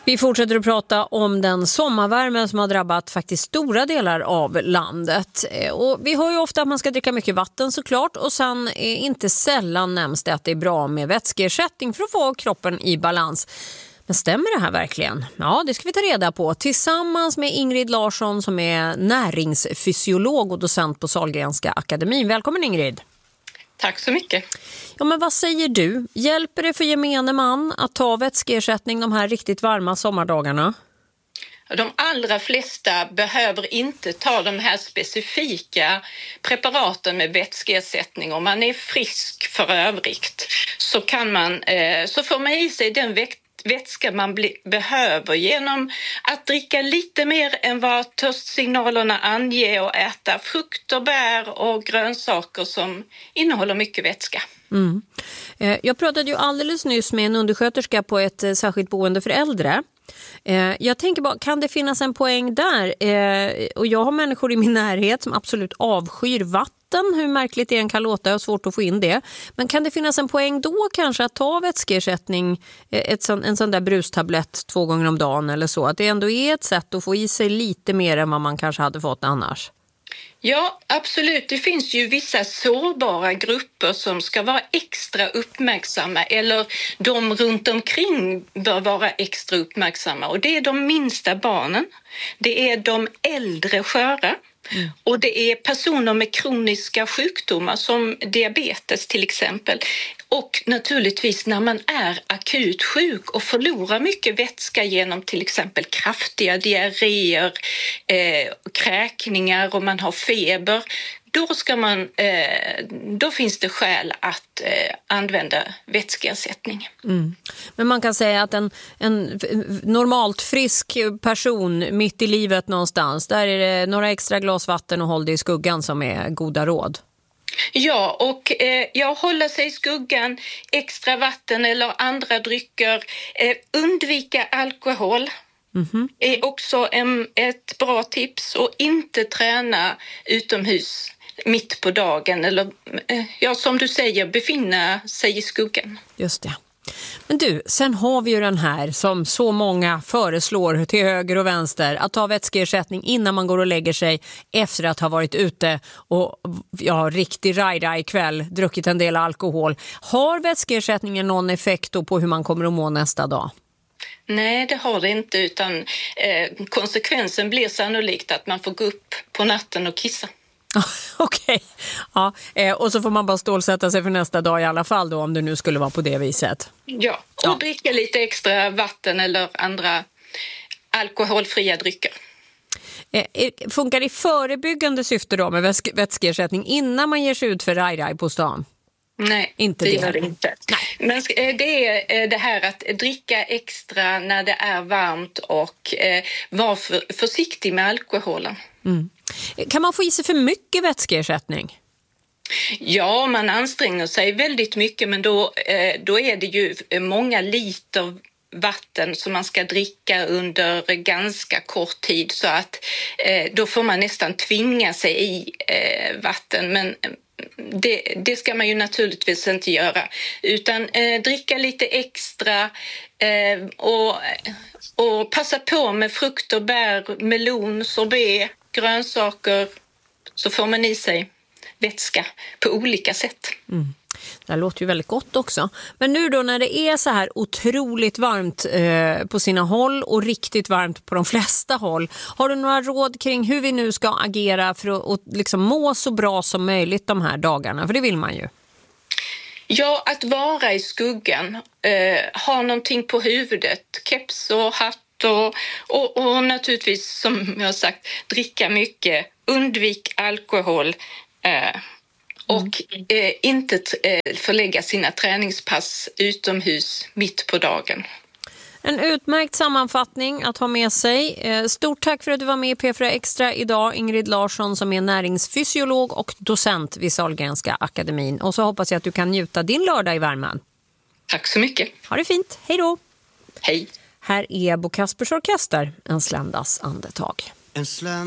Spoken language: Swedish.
Vi fortsätter att prata om den sommarvärmen som har drabbat faktiskt stora delar av landet. Och vi hör ju ofta att man ska dricka mycket vatten såklart, och sen inte sällan nämns det att det är bra med vätskeersättning för att få kroppen i balans. Men stämmer det här verkligen? Ja, det ska vi ta reda på tillsammans med Ingrid Larsson som är näringsfysiolog och docent på Sahlgrenska akademin. Välkommen Ingrid! Tack så mycket. Ja, men vad säger du? Hjälper det för gemene man att ta vätskeersättning de här riktigt varma sommardagarna? De allra flesta behöver inte ta de här specifika preparaten med vätskeersättning. Om man är frisk för övrigt så får man i sig den vätska man behöver genom att dricka lite mer än vad törstsignalerna anger och äta frukt och bär och grönsaker som innehåller mycket vätska. Mm. Jag pratade ju alldeles nyss med en undersköterska på ett särskilt boende för äldre. Jag tänker bara, kan det finnas en poäng där? Och jag har människor i min närhet som absolut avskyr vatten, hur märkligt det än kan låta, jag har svårt att få in det. Men kan det finnas en poäng då kanske att ta vätskeersättning, en sån där brustablett 2 gånger om dagen eller så? Att det ändå är ett sätt att få i sig lite mer än vad man kanske hade fått annars? Ja, absolut. Det finns ju vissa sårbara grupper som ska vara extra uppmärksamma, eller de runt omkring bör vara extra uppmärksamma. Och det är de minsta barnen, det är de äldre sköra och det är personer med kroniska sjukdomar som diabetes till exempel. Och naturligtvis när man är akut sjuk och förlorar mycket vätska genom till exempel kraftiga diarréer, kräkningar och man har feber, då finns det skäl att använda vätskeersättning. Mm. Men man kan säga att en normalt frisk person mitt i livet någonstans, där är det några extra glas vatten och håll det i skuggan som är goda råd. Ja, och hålla sig i skuggan, extra vatten eller andra drycker, undvika alkohol. Är också ett bra tips, och inte träna utomhus mitt på dagen eller som du säger, befinna sig i skuggan. Just det. Men du, sen har vi ju den här som så många föreslår till höger och vänster, att ta vätskeersättning innan man går och lägger sig efter att ha varit ute och riktig rajda ikväll, druckit en del alkohol. Har vätskeersättningen någon effekt då på hur man kommer att må nästa dag? Nej, det har det inte, utan konsekvensen blir sannolikt att man får gå upp på natten och kissa. Okej. Ja, och så får man bara stålsätta sig för nästa dag i alla fall då, om det nu skulle vara på det viset. Ja, och dricka lite extra vatten eller andra alkoholfria drycker. Funkar det i förebyggande syfte då med vätskeersättning innan man ger sig ut för raj på stan? Nej, inte det gör det inte. Nej. Men det är det här att dricka extra när det är varmt och vara försiktig med alkoholen. Mm. Kan man få i sig för mycket vätskeersättning? Ja, man anstränger sig väldigt mycket, men då är det ju många liter vatten som man ska dricka under ganska kort tid, så att då får man nästan tvinga sig i vatten, men det ska man ju naturligtvis inte göra, utan dricka lite extra och passa på med frukt och bär, melon, sorbet, grönsaker, så får man i sig vätska på olika sätt. Mm. Det låter ju väldigt gott också. Men nu då när det är så här otroligt varmt på sina håll och riktigt varmt på de flesta håll, har du några råd kring hur vi nu ska agera för att liksom må så bra som möjligt de här dagarna? För det vill man ju. Ja, att vara i skuggan, ha någonting på huvudet, keps och hatt och naturligtvis, som jag har sagt, dricka mycket, undvik alkohol och inte förlägga sina träningspass utomhus mitt på dagen. En utmärkt sammanfattning att ha med sig. Stort tack för att du var med i P4 Extra idag, Ingrid Larsson, som är näringsfysiolog och docent vid Sahlgrenska akademin. Och så hoppas jag att du kan njuta din lördag i värmen. Tack så mycket. Ha det fint. Hej då. Hej. Här är Bo Kaspers Orkester, En sländas andetag.